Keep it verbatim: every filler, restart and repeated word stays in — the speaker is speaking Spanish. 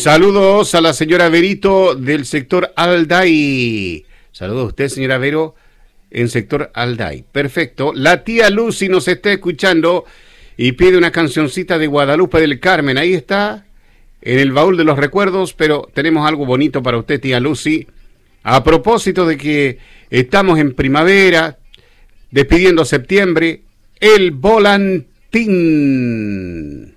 Saludos a la señora Verito del sector Alday. Saludos a usted, señora Vero, en sector Alday. Perfecto. La tía Lucy nos está escuchando y pide una cancioncita de Guadalupe del Carmen. Ahí está, en el baúl de los recuerdos, pero tenemos algo bonito para usted, tía Lucy. A propósito de que estamos en primavera, despidiendo septiembre, el volantín.